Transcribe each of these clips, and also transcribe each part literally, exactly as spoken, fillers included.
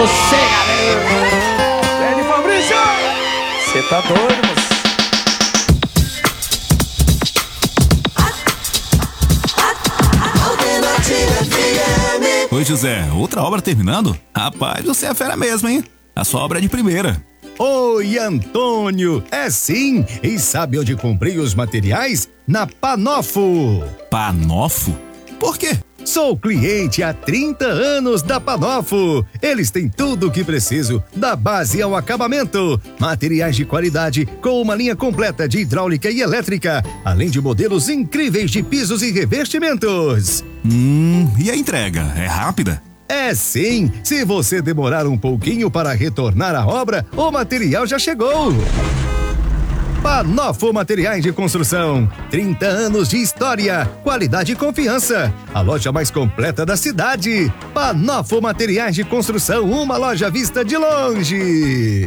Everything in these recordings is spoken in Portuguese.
galera. Grande Fabrício. Você tá doido, moço? Oi, José, outra obra terminando? Rapaz, você é fera mesmo, hein? A sua obra é de primeira. Oi, Antônio, é sim, e sabe onde comprei os materiais? Na Panofo. Panofo? Por quê? Sou cliente há trinta anos da Panofo. Eles têm tudo o que preciso, da base ao acabamento. Materiais de qualidade com uma linha completa de hidráulica e elétrica, além de modelos incríveis de pisos e revestimentos. Hum, e a entrega? É rápida? É sim, se você demorar um pouquinho para retornar à obra, o material já chegou. Panofo Materiais de Construção, trinta anos de história, qualidade e confiança. A loja mais completa da cidade. Panofo Materiais de Construção, uma loja vista de longe.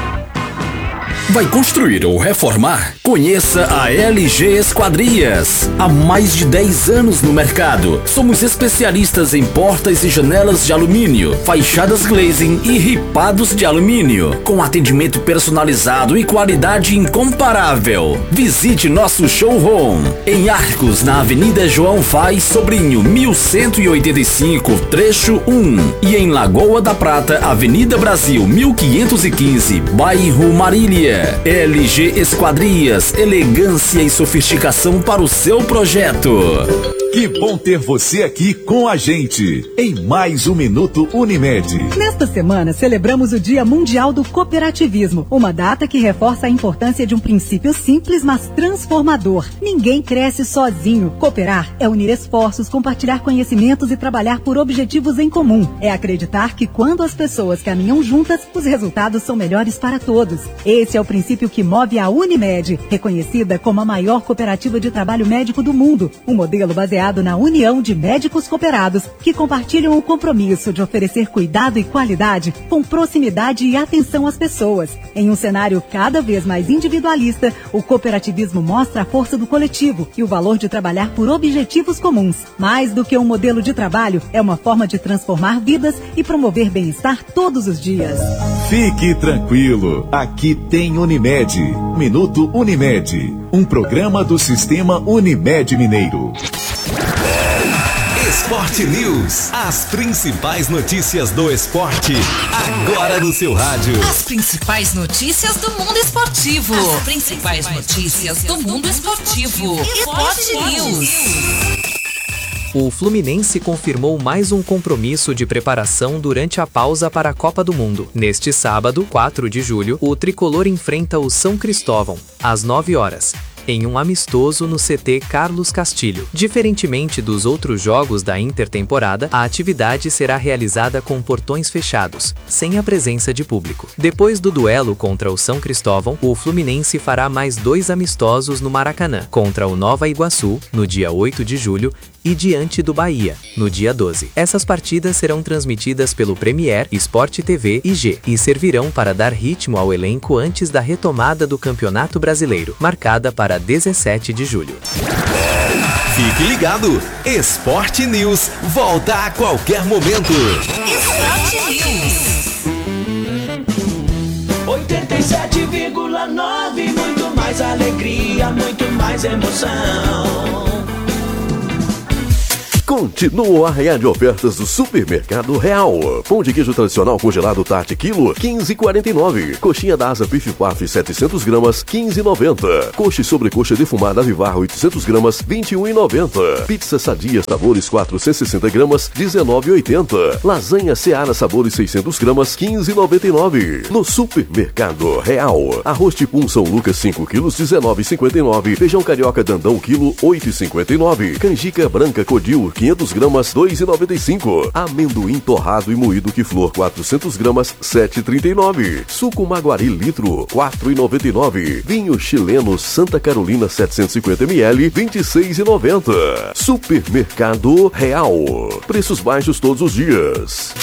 Vai construir ou reformar? Conheça a L G Esquadrias. Há mais de dez anos no mercado. Somos especialistas em portas e janelas de alumínio, fachadas glazing e ripados de alumínio, com atendimento personalizado e qualidade incomparável. Visite nosso showroom em Arcos, na Avenida João Faz Sobrinho, mil cento e oitenta e cinco, trecho um, e em Lagoa da Prata, Avenida Brasil, mil quinhentos e quinze, bairro Marília. L G Esquadrias, elegância e sofisticação para o seu projeto. Que bom ter você aqui com a gente em mais um Minuto Unimed. Nesta semana celebramos o Dia Mundial do Cooperativismo, uma data que reforça a importância de um princípio simples, mas transformador. Ninguém cresce sozinho. Cooperar é unir esforços, compartilhar conhecimentos e trabalhar por objetivos em comum. É acreditar que quando as pessoas caminham juntas, os resultados são melhores para todos. Esse é o princípio que move a Unimed, reconhecida como a maior cooperativa de trabalho médico do mundo. Um modelo baseado na união de médicos cooperados que compartilham o compromisso de oferecer cuidado e qualidade com proximidade e atenção às pessoas. Em um cenário cada vez mais individualista, o cooperativismo mostra a força do coletivo e o valor de trabalhar por objetivos comuns. Mais do que um modelo de trabalho, é uma forma de transformar vidas e promover bem-estar todos os dias. Fique tranquilo, aqui tem Unimed. Minuto Unimed, um programa do Sistema Unimed Mineiro. Esporte News, as principais notícias do esporte, agora no seu rádio. As principais notícias do mundo esportivo. As principais notícias do mundo esportivo. Esporte News. O Fluminense confirmou mais um compromisso de preparação durante a pausa para a Copa do Mundo. Neste sábado, quatro de julho, o tricolor enfrenta o São Cristóvão, às nove horas. Em um amistoso no C T Carlos Castilho. Diferentemente dos outros jogos da intertemporada, a atividade será realizada com portões fechados, sem a presença de público. Depois do duelo contra o São Cristóvão, o Fluminense fará mais dois amistosos no Maracanã, contra o Nova Iguaçu, no dia oito de julho, e diante do Bahia, no dia doze. Essas partidas serão transmitidas pelo Premier, Sport T V e G, e servirão para dar ritmo ao elenco antes da retomada do Campeonato Brasileiro, marcada para dezessete de julho. Fique ligado, Esporte News volta a qualquer momento. Esporte News. oitenta e sete vírgula nove, muito mais alegria, muito mais emoção. Continua a arraiar de ofertas do Supermercado Real. Pão de queijo tradicional congelado Tarte quilo, quinze e quarenta e nove. Coxinha da asa Pif Paf setecentos gramas, quinze e noventa. Coxa e sobrecoxa defumada Avivar oitocentos gramas, vinte e um e noventa. Pizza Sadia Sabores quatrocentos e sessenta gramas, dezenove e oitenta. Lasanha Seara Sabores seiscentos gramas, quinze e noventa e nove. No Supermercado Real. Arroz Tipum São Lucas cinco quilos, dezenove e cinquenta e nove. Feijão Carioca Dandão quilo, oito e cinquenta e nove. Canjica Branca Codil quinhentos gramas, dois e noventa e cinco. Amendoim torrado e moído Quiflor quatrocentos gramas, sete e trinta e nove. Suco Maguari litro, quatro e noventa e nove. Vinho chileno Santa Carolina setecentos e cinquenta mililitros, vinte e seis e noventa. Supermercado Real. Preços baixos todos os dias.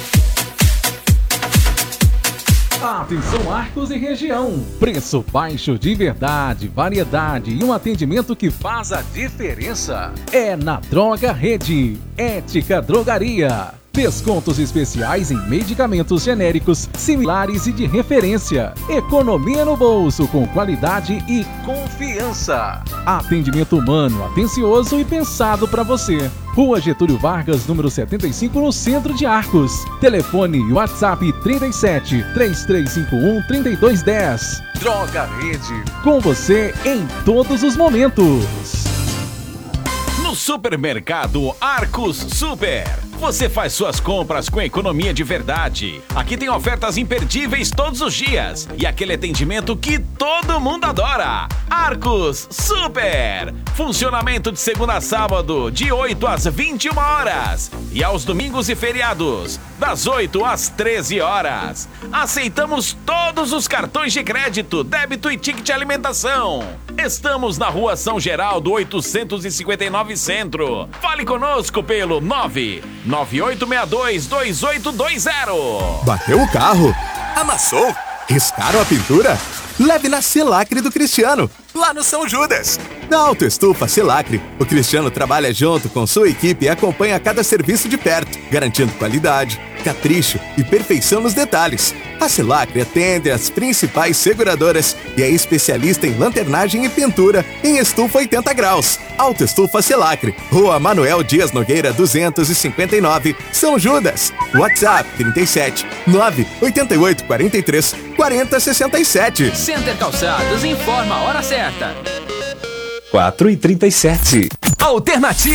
Atenção Arcos e região, preço baixo de verdade, variedade e um atendimento que faz a diferença. É na Droga Rede, Ética Drogaria. Descontos especiais em medicamentos genéricos, similares e de referência. Economia no bolso com qualidade e confiança. Atendimento humano, atencioso e pensado para você. Rua Getúlio Vargas, número setenta e cinco, no centro de Arcos. Telefone e WhatsApp trinta e sete, três três cinco um, trinta e dois dez. Droga Rede, com você em todos os momentos. No supermercado Arcos Super, você faz suas compras com economia de verdade. Aqui tem ofertas imperdíveis todos os dias e aquele atendimento que todo mundo adora. Arcos Super, funcionamento de segunda a sábado, de oito às vinte e uma horas e aos domingos e feriados, das oito às treze horas. Aceitamos todos os cartões de crédito, débito e ticket de alimentação. Estamos na Rua São Geraldo, oitocentos e cinquenta e nove Centro. Fale conosco pelo nove nove oito seis dois, dois oito dois zero. Bateu o carro? Amassou? Riscaram a pintura? Leve na Selacre do Cristiano, lá no São Judas. Na Autoestufa Selacre, o Cristiano trabalha junto com sua equipe e acompanha cada serviço de perto, garantindo qualidade, capricho e perfeição nos detalhes. A Selacre atende as principais seguradoras e é especialista em lanternagem e pintura em estufa oitenta graus. Autoestufa Selacre, Rua Manuel Dias Nogueira duzentos e cinquenta e nove, São Judas. WhatsApp trinta e sete, nove oito oito, quatro três, quatro zero seis sete. Center Calçados informa a hora certa. quatro e trinta e sete. Alternativa.